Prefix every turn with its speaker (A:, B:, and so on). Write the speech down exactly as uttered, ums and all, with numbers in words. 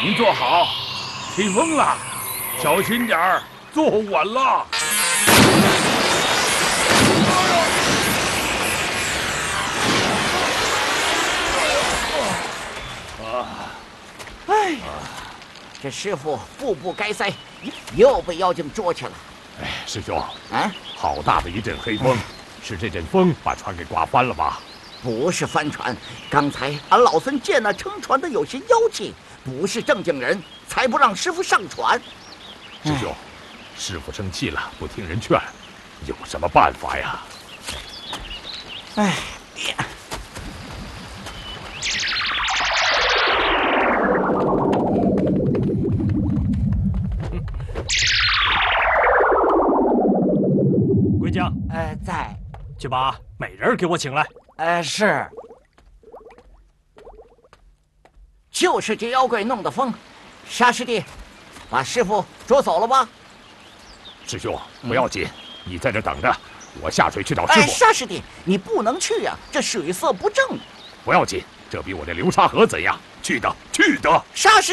A: 您坐好，起风了，小心点儿，坐稳了。
B: 哎，这师傅步步该塞，又被妖精捉去了。
C: 哎，师兄，
B: 啊，
C: 好大的一阵黑风，是这阵风把船给刮翻了吧？
B: 不是帆船，刚才俺老孙见那撑船的有些妖气，不是正经人，才不让师傅上船。
C: 师兄，师傅生气了，不听人劝，有什么办法呀？
B: 哎。
D: 龟将，
B: 呃，在，
D: 去把美人给我请来。
B: 呃，是，就是这妖怪弄的风。沙师弟，把师傅捉走了吧？
C: 师兄，不要紧，嗯、你在这等着，我下水去找师傅。
B: 哎，沙师弟，你不能去呀、啊，这水色不正。
C: 不要紧，这比我这流沙河怎样？去的，去的。
B: 沙师。